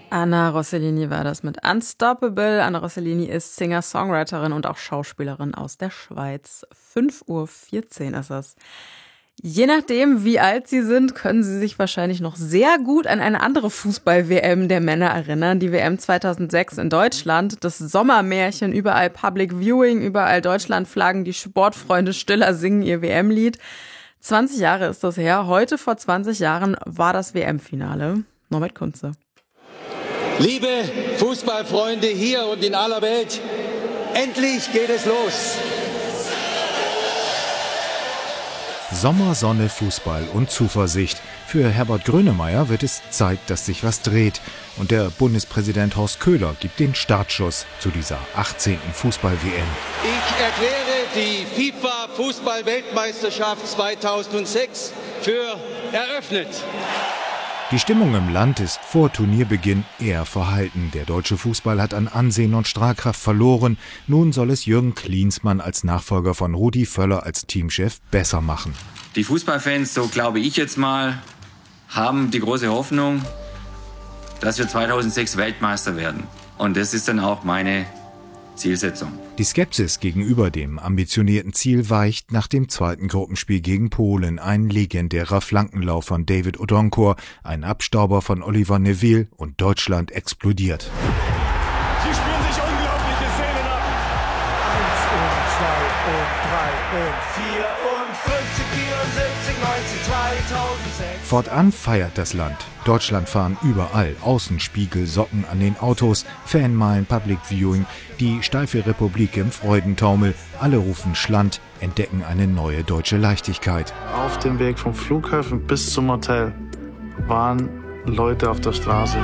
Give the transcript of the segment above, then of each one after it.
Anna Rossellini war das mit Unstoppable. Anna Rossellini ist Singer-Songwriterin und auch Schauspielerin aus der Schweiz. 5:14 Uhr ist es. Je nachdem, wie alt Sie sind, können Sie sich wahrscheinlich noch sehr gut an eine andere Fußball-WM der Männer erinnern. Die WM 2006 in Deutschland, das Sommermärchen, überall Public Viewing, überall Deutschlandflaggen, die Sportfreunde Stiller singen ihr WM-Lied. 20 Jahre ist das her. Heute vor 20 Jahren war das WM-Finale. Norbert Kunze. Liebe Fußballfreunde hier und in aller Welt, endlich geht es los. Sommer, Sonne, Fußball und Zuversicht. Für Herbert Grönemeyer wird es Zeit, dass sich was dreht. Und der Bundespräsident Horst Köhler gibt den Startschuss zu dieser 18. Fußball-WM. Ich erkläre die FIFA-Fußball-Weltmeisterschaft 2006 für eröffnet. Die Stimmung im Land ist vor Turnierbeginn eher verhalten. Der deutsche Fußball hat an Ansehen und Strahlkraft verloren. Nun soll es Jürgen Klinsmann als Nachfolger von Rudi Völler als Teamchef besser machen. Die Fußballfans, so glaube ich jetzt mal, haben die große Hoffnung, dass wir 2006 Weltmeister werden. Und das ist dann auch meine Zielsetzung. Die Skepsis gegenüber dem ambitionierten Ziel weicht nach dem zweiten Gruppenspiel gegen Polen. Ein legendärer Flankenlauf von David Odonkor, ein Abstauber von Oliver Neville und Deutschland explodiert. Sie spielen sich unglaubliche Szenen ab. 1 und 2 und 3 und 4 und 50, 74, 90, 2006. Fortan feiert das Land. Deutschland fahren überall Außenspiegel, Socken an den Autos, Fanmeilen, Public Viewing, die steife Republik im Freudentaumel. Alle rufen Schland, entdecken eine neue deutsche Leichtigkeit. Auf dem Weg vom Flughafen bis zum Hotel waren Leute auf der Straße.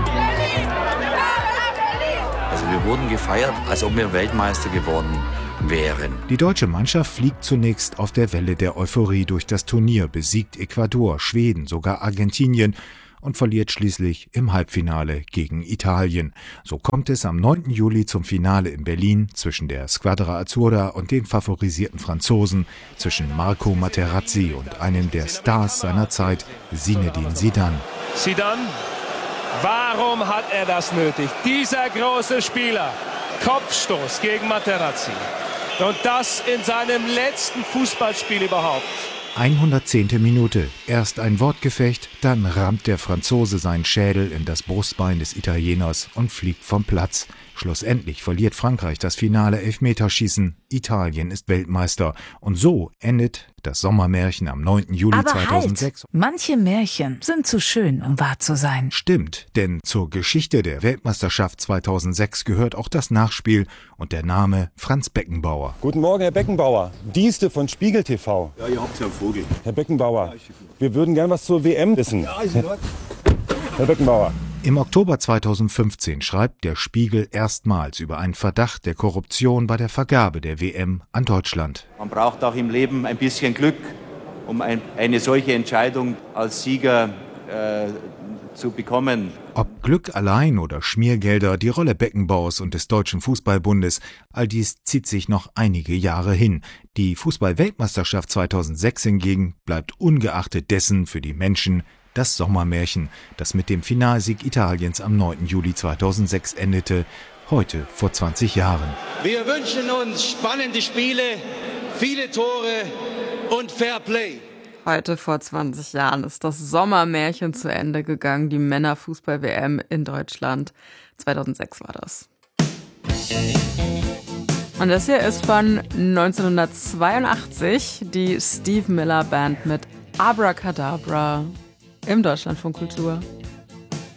Also wir wurden gefeiert, als ob wir Weltmeister geworden wären. Die deutsche Mannschaft fliegt zunächst auf der Welle der Euphorie durch das Turnier, besiegt Ecuador, Schweden, sogar Argentinien und verliert schließlich im Halbfinale gegen Italien. So kommt es am 9. Juli zum Finale in Berlin zwischen der Squadra Azzurra und den favorisierten Franzosen, zwischen Marco Materazzi und einem der Stars seiner Zeit, Zinedine Zidane. Zidane, warum hat er das nötig? Dieser große Spieler, Kopfstoß gegen Materazzi. Und das in seinem letzten Fußballspiel überhaupt. 110. Minute. Erst ein Wortgefecht, dann rammt der Franzose seinen Schädel in das Brustbein des Italieners und fliegt vom Platz. Schlussendlich verliert Frankreich das Finale Elfmeterschießen. Italien ist Weltmeister. Und so endet das Sommermärchen am 9. Juli Aber 2006. Halt, manche Märchen sind zu schön, um wahr zu sein. Stimmt, denn zur Geschichte der Weltmeisterschaft 2006 gehört auch das Nachspiel und der Name Franz Beckenbauer. Guten Morgen, Herr Beckenbauer. Dienste von Spiegel TV. Ja, ihr habt ja einen Vogel. Herr Beckenbauer, wir würden gern was zur WM wissen. Ja, ist in Ordnung. Herr Beckenbauer. Im Oktober 2015 schreibt der Spiegel erstmals über einen Verdacht der Korruption bei der Vergabe der WM an Deutschland. Man braucht auch im Leben ein bisschen Glück, um eine solche Entscheidung als Sieger zu bekommen. Ob Glück allein oder Schmiergelder, die Rolle Beckenbauers und des Deutschen Fußballbundes, all dies zieht sich noch einige Jahre hin. Die Fußball-Weltmeisterschaft 2006 hingegen bleibt ungeachtet dessen für die Menschen das Sommermärchen, das mit dem Finalsieg Italiens am 9. Juli 2006 endete, heute vor 20 Jahren. Wir wünschen uns spannende Spiele, viele Tore und Fairplay. Heute vor 20 Jahren ist das Sommermärchen zu Ende gegangen, die Männerfußball-WM in Deutschland. 2006 war das. Und das hier ist von 1982, die Steve Miller Band mit Abracadabra im Deutschlandfunk Kultur.